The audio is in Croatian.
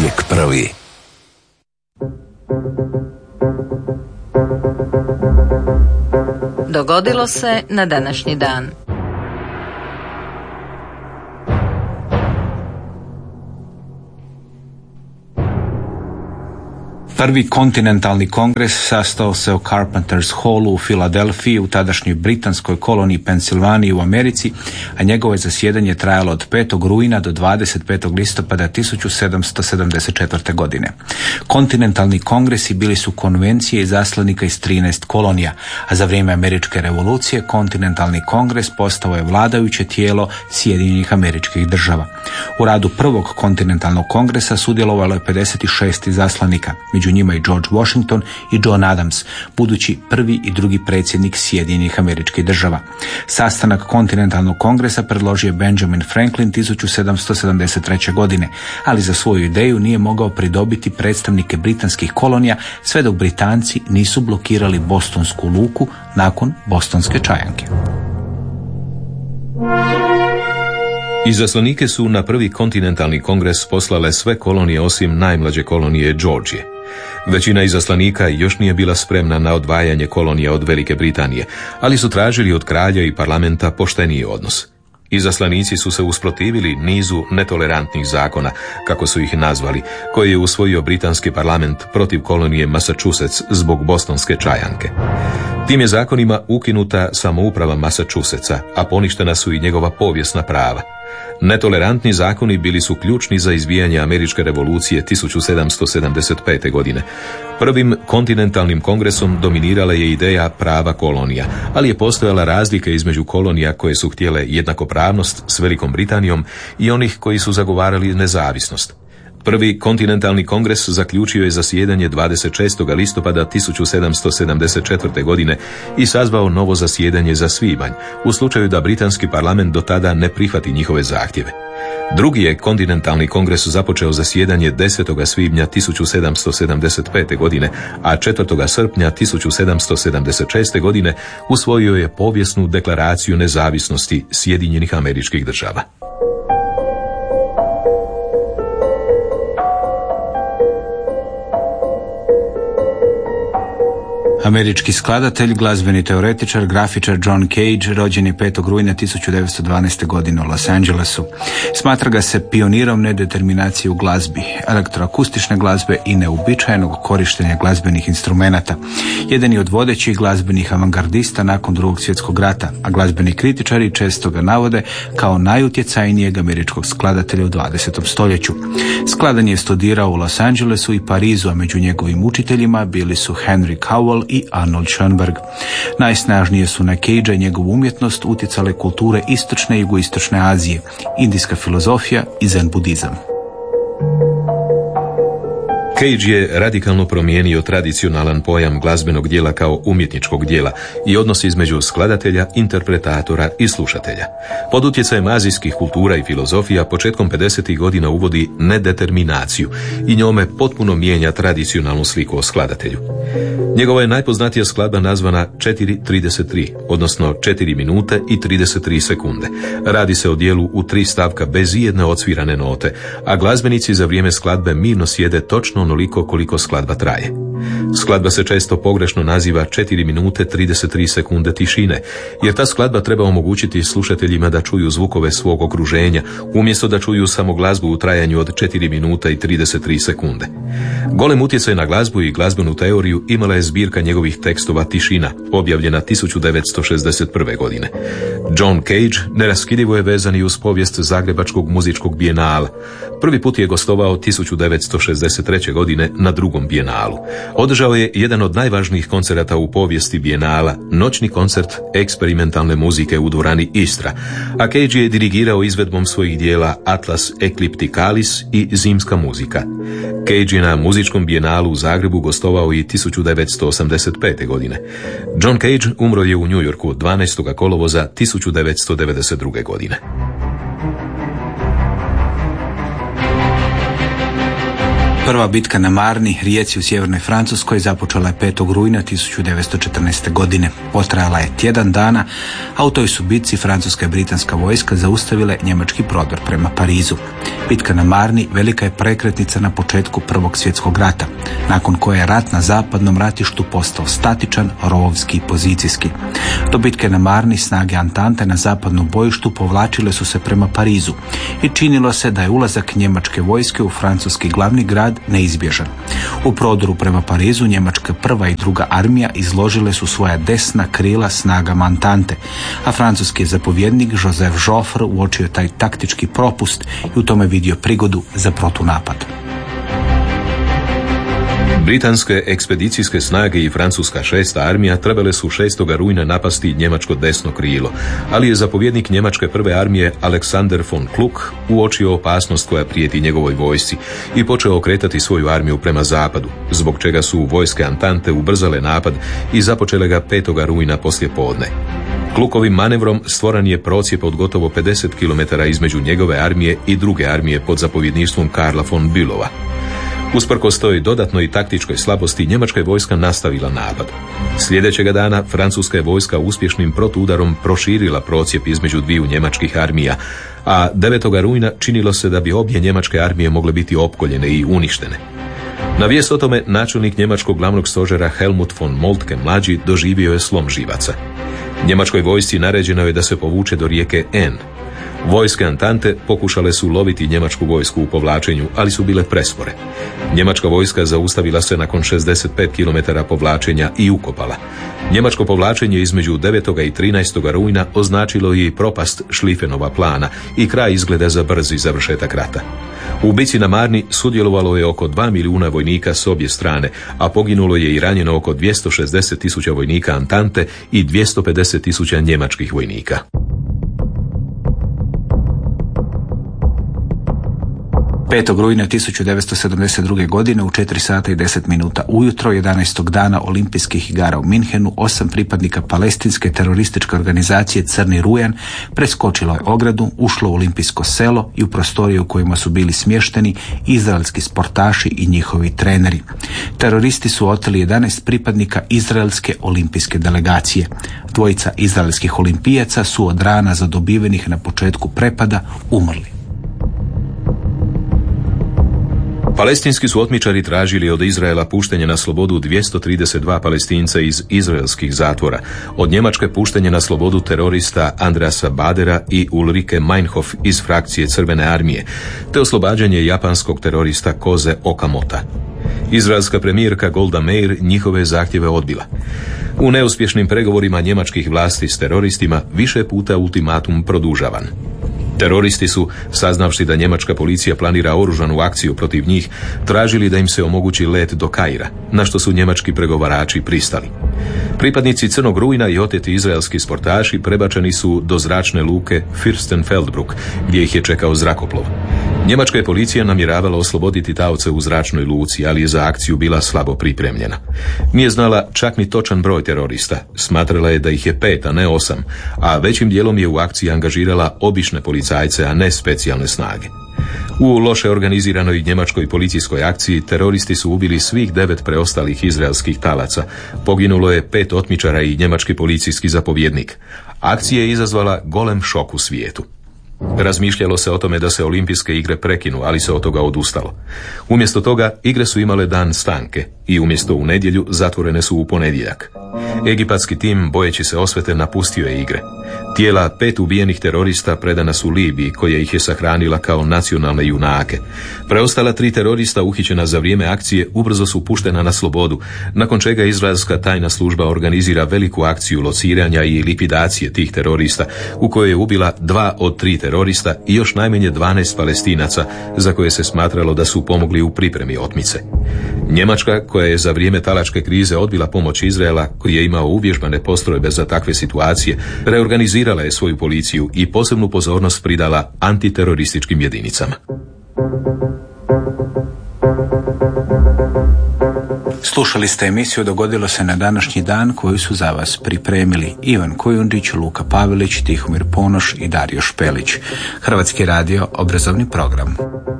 uvijek prvi. Dogodilo se na današnji dan. Prvi kontinentalni kongres sastao se u Carpenters Hallu u Filadelfiji u tadašnjoj britanskoj koloniji Pensilvaniji u Americi, a njegovo je zasjedanje trajalo od 5. rujna do 25. listopada 1774. godine. Kontinentalni kongresi bili su konvencije izaslanika iz 13 kolonija, a za vrijeme Američke revolucije kontinentalni kongres postao je vladajuće tijelo Sjedinjenih Američkih Država. U radu prvog kontinentalnog kongresa sudjelovalo je 56 izaslanika, među njima i George Washington i John Adams, budući prvi i drugi predsjednik Sjedinjenih Američkih Država. Sastanak kontinentalnog kongresa predložio je Benjamin Franklin 1773. godine, ali za svoju ideju nije mogao pridobiti predstavnike britanskih kolonija sve dok Britanci nisu blokirali Bostonsku luku nakon Bostonske čajanke. Izaslanike su na prvi kontinentalni kongres poslale sve kolonije osim najmlađe kolonije Georgije. Većina izaslanika još nije bila spremna na odvajanje kolonija od Velike Britanije, ali su tražili od kralja i parlamenta pošteniji odnos. Izaslanici su se usprotivili nizu netolerantnih zakona, kako su ih nazvali, koje je usvojio britanski parlament protiv kolonije Massachusetts zbog Bostonske čajanke. Tim je zakonima ukinuta samouprava Massachusettsa, a poništena su i njegova povijesna prava. Netolerantni zakoni bili su ključni za izbijanje Američke revolucije 1775. godine. Prvim kontinentalnim kongresom dominirala je ideja prava kolonija, ali je postojala razlika između kolonija koje su htjele jednakopravnost s Velikom Britanijom i onih koji su zagovarali nezavisnost. Prvi kontinentalni kongres zaključio je zasjedanje 26. listopada 1774. godine i sazvao novo zasjedanje za svibanj, u slučaju da britanski parlament do tada ne prihvati njihove zahtjeve. Drugi je kontinentalni kongres započeo zasjedanje 10. svibnja 1775. godine, a 4. srpnja 1776. godine usvojio je povijesnu deklaraciju nezavisnosti Sjedinjenih Američkih Država. Američki skladatelj, glazbeni teoretičar, grafičar John Cage rođen je 5. rujna 1912. godine u Los Angelesu. Smatra ga se pionirom nedeterminacije u glazbi, elektroakustične glazbe i neuobičajenog korištenja glazbenih instrumenata. Jedan je od vodećih glazbenih avangardista nakon Drugog svjetskog rata, a glazbeni kritičari često ga navode kao najutjecajnijeg američkog skladatelja u 20. stoljeću. Skladanje je studirao u Los Angelesu i Parizu, a među njegovim učiteljima bili su Henry Cowell i Arnold Schoenberg. Najsnažnije su na Cagea i njegovu umjetnost utjecale kulture istočne i jugoistočne Azije, indijska filozofija i zen budizam. Cage je radikalno promijenio tradicionalan pojam glazbenog dijela kao umjetničkog dijela i odnos između skladatelja, interpretatora i slušatelja. Pod utjecajem azijskih kultura i filozofija početkom 50. godina uvodi nedeterminaciju i njome potpuno mijenja tradicionalnu sliku o skladatelju. Njegova je najpoznatija skladba nazvana 4:33, odnosno 4 minute i 33 sekunde. Radi se o dijelu u 3 stavka bez ijedne odsvirane note, a glazbenici za vrijeme skladbe mirno sjede točno onoliko koliko skladba traje. Skladba se često pogrešno naziva 4 minute 33 sekunde tišine, jer ta skladba treba omogućiti slušateljima da čuju zvukove svog okruženja, umjesto da čuju samo glazbu u trajanju od 4 minuta i 33 sekunde. Golem utjecaj na glazbu i glazbenu teoriju imala je zbirka njegovih tekstova Tišina, objavljena 1961. godine. John Cage neraskidivo je vezan i uz povijest Zagrebačkog muzičkog bijenala. Prvi put je gostovao 1963. godine na drugom bijenalu. Održao je jedan od najvažnijih koncerata u povijesti bijenala, noćni koncert eksperimentalne muzike u dvorani Istra, a Cage je dirigirao izvedbom svojih dijela Atlas Eclipticalis i Zimska muzika. Cage je na muzičkom bijenalu u Zagrebu gostovao i 1985. godine. John Cage umro je u New Yorku 12. kolovoza 1992. godine. Prva bitka na Marni, rijeci u sjevernoj Francuskoj, započela je 5. rujna 1914. godine. Potrajala je tjedan dana, a u toj su bitci francuska i britanska vojska zaustavile njemački prodor prema Parizu. Bitka na Marni velika je prekretnica na početku Prvog svjetskog rata, nakon koje je rat na zapadnom ratištu postao statičan, rovovski i pozicijski. Do bitke na Marni snage Antante na zapadnom bojištu povlačile su se prema Parizu i činilo se da je ulazak njemačke vojske u francuski glavni grad neizbježan. U prodoru prema Parizu njemačka prva i druga armija izložile su svoja desna krila snagama Antante, a francuski zapovjednik Joseph Joffre uočio taj taktički propust i u tome vidio prigodu za protunapad. Britanske ekspedicijske snage i francuska 6. armija trebale su 6. rujna napasti njemačko desno krilo, ali je zapovjednik njemačke prve armije Alexander von Kluck uočio opasnost koja prijeti njegovoj vojsci i počeo okretati svoju armiju prema zapadu, zbog čega su vojske Antante ubrzale napad i započele ga 5. rujna poslijepodne. Klukovim manevrom stvoren je procjep od gotovo 50 km između njegove armije i druge armije pod zapovjedništvom Karla von Bülova. Usprkos toj dodatnoj taktičkoj slabosti, njemačka je vojska nastavila napad. Sljedećega dana francuska je vojska uspješnim protuudarom proširila procjep između dviju njemačkih armija, a 9. rujna činilo se da bi obje njemačke armije mogle biti opkoljene i uništene. Na vijest o tome načelnik njemačkog glavnog stožera Helmut von Moltke mlađi doživio je slom živaca. Njemačkoj vojsci naređeno je da se povuče do rijeke N. Vojske Antante pokušale su loviti njemačku vojsku u povlačenju, ali su bile prespore. Njemačka vojska zaustavila se nakon 65 km povlačenja i ukopala. Njemačko povlačenje između 9. i 13. rujna označilo je i propast Šlifenova plana i kraj izgleda za brzi završetak rata. U bici na Marni sudjelovalo je oko 2 milijuna vojnika s obje strane, a poginulo je i ranjeno oko 260.000 vojnika Antante i 250.000 njemačkih vojnika. Petog rujna 1972. godine u 4 sata i 10 minuta ujutro 11. dana olimpijskih igara u Minhenu 8 pripadnika palestinske terorističke organizacije Crni rujan preskočilo je ogradu, ušlo u olimpijsko selo i u prostorije u kojima su bili smješteni izraelski sportaši i njihovi treneri. Teroristi su oteli 11 pripadnika izraelske olimpijske delegacije. Dvojica izraelskih olimpijaca su od rana zadobivenih na početku prepada umrli. Palestinski su otmičari tražili od Izraela puštenje na slobodu 232 Palestinca iz izraelskih zatvora, od Njemačke puštenje na slobodu terorista Andreasa Badera i Ulrike Meinhof iz frakcije Crvene armije, te oslobađanje japanskog terorista Koze Okamota. Izraelska premijerka Golda Meir njihove zahtjeve odbila. U neuspješnim pregovorima njemačkih vlasti s teroristima više puta ultimatum produžavan. Teroristi su, saznavši da njemačka policija planira oružanu akciju protiv njih, tražili da im se omogući let do Kaira, na što su njemački pregovarači pristali. Pripadnici Crnog rujna i oteti izraelski sportaši prebačeni su do zračne luke Fürstenfeldbruck, gdje ih je čekao zrakoplov. Njemačka je policija namjeravala osloboditi taoce u zračnoj luci, ali je za akciju bila slabo pripremljena. Nije znala čak ni točan broj terorista, smatrala je da ih je 5, a ne 8, a većim dijelom je u akciji angažirala obične policajce, a ne specijalne snage. U loše organiziranoj njemačkoj policijskoj akciji teroristi su ubili svih 9 preostalih izraelskih talaca. Poginulo je 5 otmičara i njemački policijski zapovjednik. Akcija je izazvala golem šok u svijetu. Razmišljalo se o tome da se olimpijske igre prekinu, ali se od toga odustalo. Umjesto toga, igre su imale dan stanke i umjesto u nedjelju zatvorene su u ponedjeljak. Egipatski tim, bojeći se osvete, napustio je igre. Tijela 5 ubijenih terorista predana su Libiji, koja ih je sahranila kao nacionalne junake. Preostala 3 terorista uhićena za vrijeme akcije ubrzo su puštena na slobodu, nakon čega izraelska tajna služba organizira veliku akciju lociranja i likvidacije tih terorista, u kojoj je ubila 2 od 3 terorista i još najmanje 12 Palestinaca, za koje se smatralo da su pomogli u pripremi otmice. Njemačka, koja je za vrijeme talačke krize odbila pomoć Izraela, koji je imao uvježbane postrojbe za takve situacije, reorganizirala je svoju policiju i posebnu pozornost pridala antiterorističkim jedinicama. Slušali ste emisiju Dogodilo se na današnji dan, koju su za vas pripremili Ivan Kujundžić, Luka Pavelić, Tihomir Ponoš i Dario Špelić. Hrvatski radio, obrazovni program.